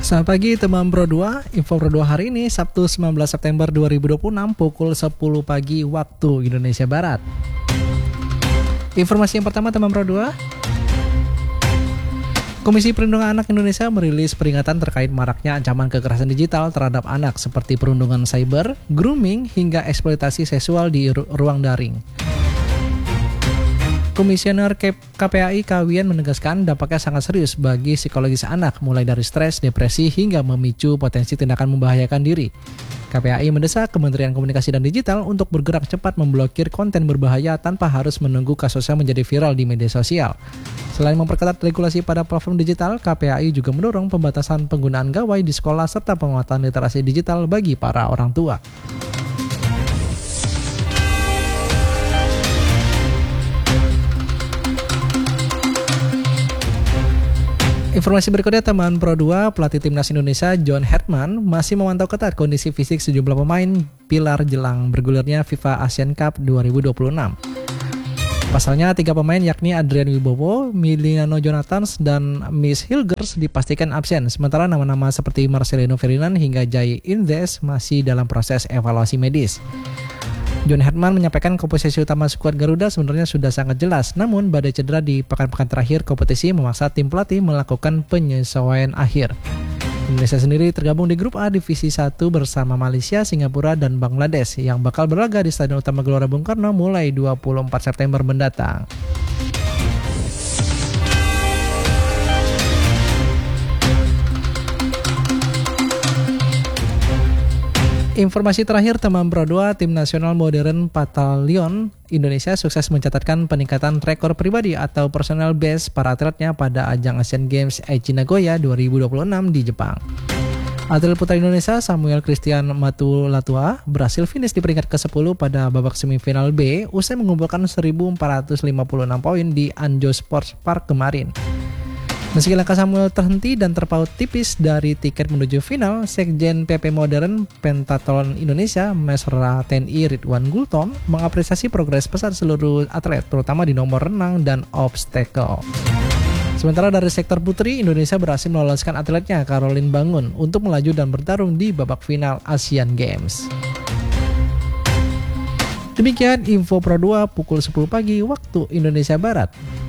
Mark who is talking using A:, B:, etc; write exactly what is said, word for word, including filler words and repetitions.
A: Selamat pagi teman Pro dua, info Pro dua hari ini Sabtu sembilan belas September dua ribu dua puluh enam pukul sepuluh pagi waktu Indonesia Barat. Informasi yang pertama teman Pro dua. Komisi Perlindungan Anak Indonesia merilis peringatan terkait maraknya ancaman kekerasan digital terhadap anak seperti perundungan cyber, grooming, hingga eksploitasi seksual di ru- ruang daring. Komisioner K P A I Kawian menegaskan dampaknya sangat serius bagi psikologis anak, mulai dari stres, depresi, hingga memicu potensi tindakan membahayakan diri. K P A I mendesak Kementerian Komunikasi dan Digital untuk bergerak cepat memblokir konten berbahaya tanpa harus menunggu kasusnya menjadi viral di media sosial. Selain memperketat regulasi pada platform digital, K P A I juga mendorong pembatasan penggunaan gawai di sekolah serta penguatan literasi digital bagi para orang tua. Informasi berikutnya teman Pro dua, pelatih timnas Indonesia John Herman masih memantau ketat kondisi fisik sejumlah pemain pilar jelang bergulirnya FIFA Asian Cup dua ribu dua puluh enam. Pasalnya, tiga pemain yakni Adrian Wibowo, Miliano Jonathans, dan Miss Hilgers dipastikan absen, sementara nama-nama seperti Marcelino Ferdinand hingga Jai Indes masih dalam proses evaluasi medis. John Herman menyampaikan komposisi utama skuad Garuda sebenarnya sudah sangat jelas, namun badai cedera di pekan-pekan terakhir kompetisi memaksa tim pelatih melakukan penyesuaian akhir. Indonesia sendiri tergabung di grup A divisi satu bersama Malaysia, Singapura, dan Bangladesh yang bakal berlaga di Stadion Utama Gelora Bung Karno mulai dua puluh empat September mendatang. Informasi terakhir teman Pro dua, tim nasional modern Batalion Indonesia sukses mencatatkan peningkatan rekor pribadi atau personal best para atletnya pada ajang Asian Games Aichi Nagoya dua ribu dua puluh enam di Jepang. Atlet putra Indonesia Samuel Christian Matulatua berhasil finish di peringkat kesepuluh pada babak semifinal B usai mengumpulkan seribu empat ratus lima puluh enam poin di Anjo Sports Park kemarin. Meski langkah Samuel terhenti dan terpaut tipis dari tiket menuju final, Sekjen P P Modern Pentathlon Indonesia, Mesra T N I Ridwan Gultom, mengapresiasi progres pesat seluruh atlet, terutama di nomor renang dan obstacle. Sementara dari sektor putri, Indonesia berhasil meloloskan atletnya Caroline Bangun untuk melaju dan bertarung di babak final Asian Games. Demikian info Pro dua pukul sepuluh pagi waktu Indonesia Barat.